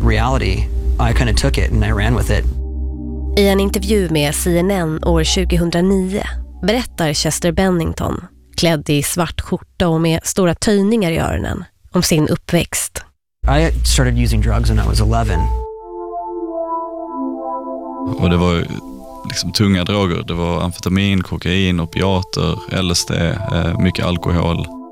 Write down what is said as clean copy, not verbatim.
reality, I kind of took it and I ran with it. I en intervju med CNN år 2009 berättar Chester Bennington, klädd i svart skjorta och med stora töjningar i öronen, om sin uppväxt. I started using drugs when I was 11. Och det var liksom tunga droger. Det var amfetamin, kokain, opiater, LSD, mycket alkohol.